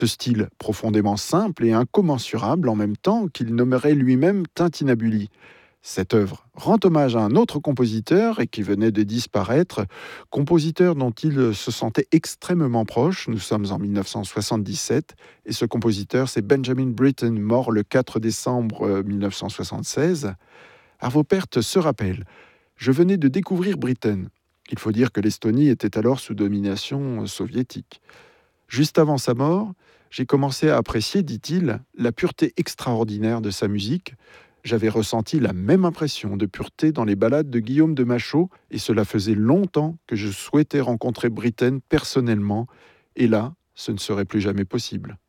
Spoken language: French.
Ce style profondément simple et incommensurable en même temps qu'il nommerait lui-même Tintinabuli. Cette œuvre rend hommage à un autre compositeur et qui venait de disparaître, compositeur dont il se sentait extrêmement proche. Nous sommes en 1977 et ce compositeur, c'est Benjamin Britten, mort le 4 décembre 1976. Arvo Pärt se rappelle: Je venais de découvrir Britten. Il faut dire que l'Estonie était alors sous domination soviétique. Juste avant sa mort, j'ai commencé à apprécier, dit-il, la pureté extraordinaire de sa musique. J'avais ressenti la même impression de pureté dans les ballades de Guillaume de Machaut, et cela faisait longtemps que je souhaitais rencontrer Britten personnellement, et là, ce ne serait plus jamais possible.